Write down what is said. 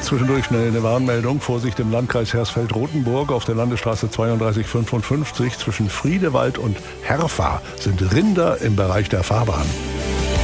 zwischendurch schnell eine Warnmeldung. Vorsicht im Landkreis Hersfeld-Rotenburg auf der Landesstraße 3255 zwischen Friedewald und Herfa sind Rinder im Bereich der Fahrbahn.